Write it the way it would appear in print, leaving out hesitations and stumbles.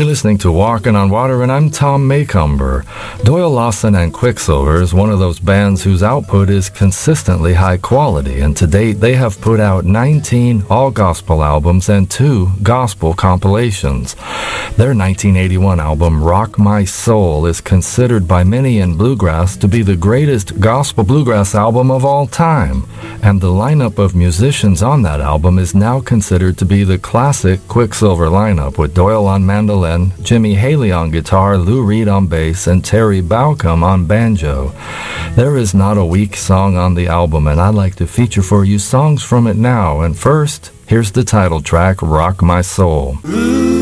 listening to Walking on Water, and I'm Tom Macomber. Doyle Lawson and Quicksilver is one of those bands whose output is consistently high quality, and to date they have put out 19 all-gospel albums and 2 gospel compilations. Their 1981 album, Rock My Soul, is considered by many in bluegrass to be the greatest gospel bluegrass album of all time, and the lineup of musicians on that album is now considered to be the classic Quicksilver lineup, with Doyle on mandolin, Jimmy Haley on guitar, Lou Reed on bass, and Terry Baucom on banjo. There is not a weak song on the album, and I'd like to feature for you songs from it now. And first, here's the title track, Rock My Soul.